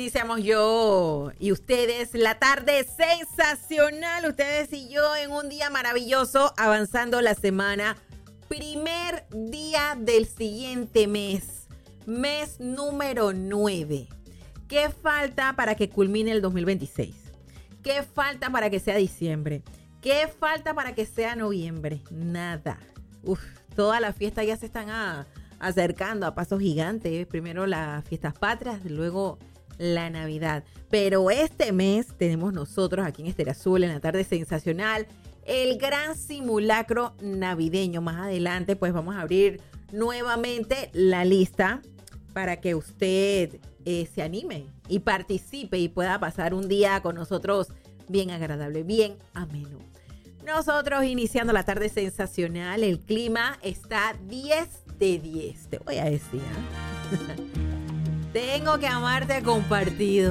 iniciamos yo y ustedes la tarde sensacional, ustedes y yo en un día maravilloso, avanzando la semana, primer día del siguiente mes, mes número 9. ¿Qué falta para que culmine el 2026? ¿Qué falta para que sea diciembre? ¿Qué falta para que sea noviembre? Nada. Todas las fiestas ya se están acercando a pasos gigantes. Primero las fiestas patrias, luego la Navidad. Pero este mes tenemos nosotros aquí en Estéreo Azul, en la tarde sensacional, el gran simulacro navideño. Más adelante pues vamos a abrir nuevamente la lista para que usted se anime y participe y pueda pasar un día con nosotros bien agradable, bien ameno. Nosotros iniciando la tarde sensacional, el clima está 10 de 10, te voy a decir. Tengo que amarte compartido.